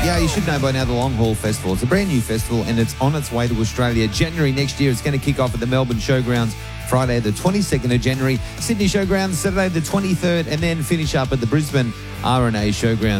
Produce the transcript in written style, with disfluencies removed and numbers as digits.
Yeah, you should know by now the Long Haul Festival. It's a brand new festival and it's on its way to Australia. January next year, it's going to kick off at the Melbourne Showgrounds Friday the 22nd of January, Sydney Showgrounds Saturday the 23rd, and then finish up at the Brisbane R&A Showgrounds